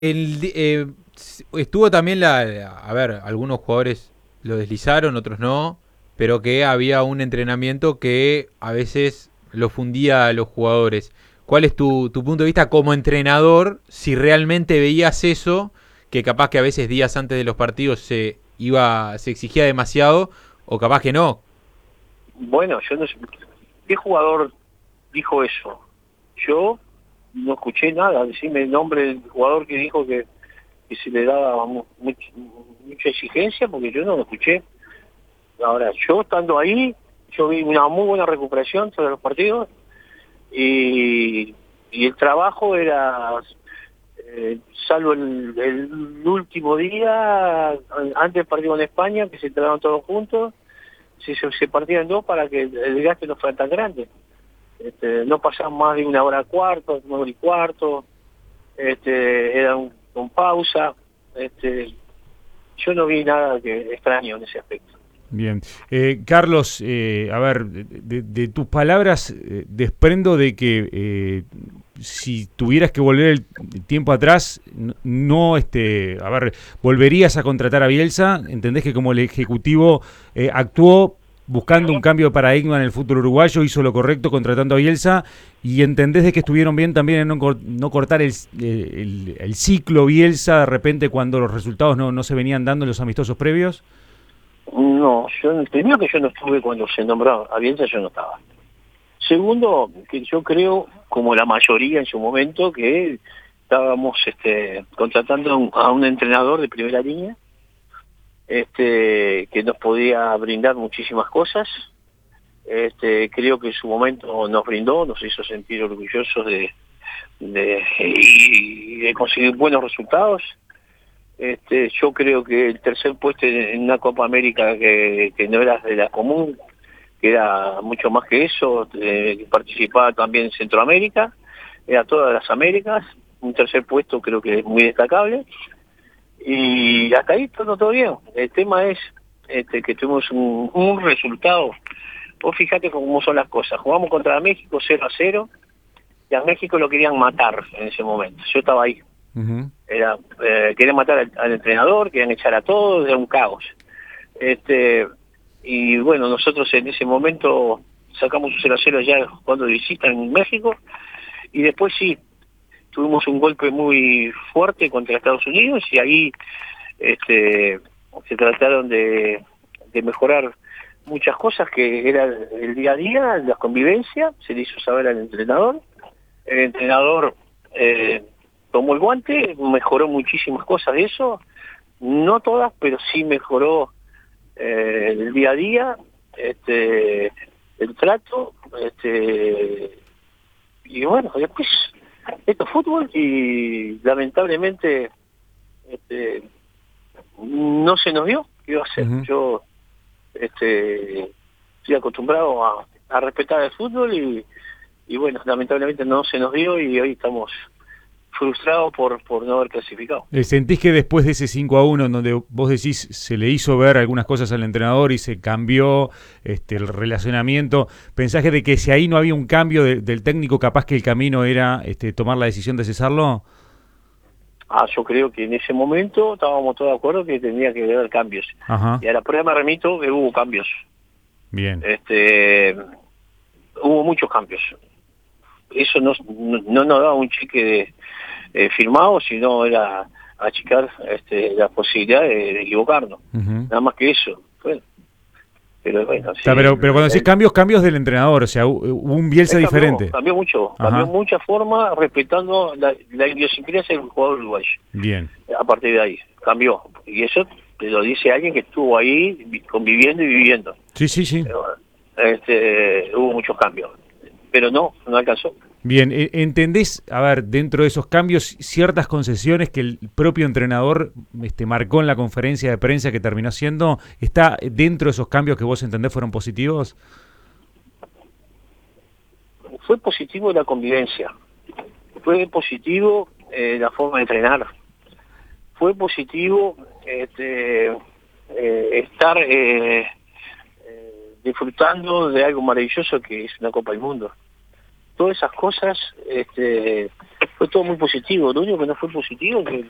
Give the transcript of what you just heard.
Estuvo también a ver, algunos jugadores lo deslizaron, otros no, pero que había un entrenamiento que a veces lo fundía a los jugadores. ¿Cuál es tu punto de vista como entrenador? Si realmente veías eso, que capaz que a veces días antes de los partidos se exigía demasiado, o capaz que no. Bueno, yo no sé, ¿qué jugador dijo eso? Yo no escuché nada, decime el nombre del jugador que dijo que se le daba mucha exigencia, porque yo no lo escuché. Ahora, yo estando ahí, yo vi una muy buena recuperación sobre los partidos y, y el trabajo era, eh, salvo el último día, antes del partido en España, que se entrenaron todos juntos, se partían en dos para que el desgaste no fuera tan grande. No pasaban más de una hora cuarto, una hora y cuarto, era con pausa. Yo no vi nada extraño en ese aspecto. Bien. Carlos, a ver, de tus palabras desprendo de que si tuvieras que volver el tiempo atrás, no, a ver, volverías a contratar a Bielsa. ¿Entendés que como el Ejecutivo actuó buscando un cambio de paradigma en el fútbol uruguayo, hizo lo correcto contratando a Bielsa? ¿Y entendés de que estuvieron bien también en no cortar el ciclo Bielsa de repente cuando los resultados no se venían dando en los amistosos previos? No, primero que yo no estuve cuando se nombró a Bielsa, yo no estaba. Segundo, que yo creo, como la mayoría en su momento, que estábamos contratando a un entrenador de primera línea, que nos podía brindar muchísimas cosas. Creo que en su momento nos brindó, nos hizo sentir orgullosos y de conseguir buenos resultados. Yo creo que el tercer puesto en una Copa América que no era de la común, que era mucho más que eso, que participaba también en Centroamérica, era todas las Américas, un tercer puesto creo que es muy destacable, y hasta ahí todo bien. El tema es que tuvimos un resultado. Vos fíjate cómo son las cosas, jugamos contra México 0-0, y a México lo querían matar en ese momento, yo estaba ahí. Uh-huh. Querían matar al entrenador, querían echar a todos, era un caos. Y bueno, nosotros en ese momento sacamos un 0-0 ya cuando visitan en México, y después sí, tuvimos un golpe muy fuerte contra Estados Unidos, y ahí se trataron de mejorar muchas cosas que era el día a día, la convivencia, se le hizo saber al entrenador. El entrenador tomó el guante, mejoró muchísimas cosas de eso, no todas, pero sí mejoró el día a día, el trato, y bueno, después esto es fútbol y lamentablemente no se nos dio. ¿Qué iba a hacer? Uh-huh. Yo estoy acostumbrado a respetar el fútbol y bueno, lamentablemente no se nos dio y hoy estamos frustrados por no haber clasificado. ¿Sentís que después de ese 5-1, en donde vos decís se le hizo ver algunas cosas al entrenador y se cambió el relacionamiento, pensás que de que si ahí no había un cambio del técnico, capaz que el camino era tomar la decisión de cesarlo? Yo creo que en ese momento estábamos todos de acuerdo que tenía que haber cambios. Ajá, Y a la prueba me remito que hubo cambios. bien. Hubo muchos cambios. Eso no nos daba un cheque firmado, sino era achicar la posibilidad de equivocarnos. Uh-huh. Nada más que eso. Bueno, pero bueno, sí, Pero cuando decís cambios, cambios del entrenador, o sea, hubo un Bielsa diferente. cambió mucho, cambió Ajá, mucha forma respetando la idiosincrasia del jugador uruguayo. bien. A partir de ahí, cambió. Y eso te lo dice alguien que estuvo ahí conviviendo y viviendo. Sí, sí, sí. Pero, hubo muchos cambios, pero no alcanzó. Bien, ¿entendés, a ver, dentro de esos cambios, ciertas concesiones que el propio entrenador marcó en la conferencia de prensa que terminó haciendo? ¿Está dentro de esos cambios que vos entendés fueron positivos? Fue positivo la convivencia, fue positivo la forma de entrenar, fue positivo estar disfrutando de algo maravilloso que es una Copa del Mundo. Todas esas cosas, fue todo muy positivo. Lo único que no fue positivo es que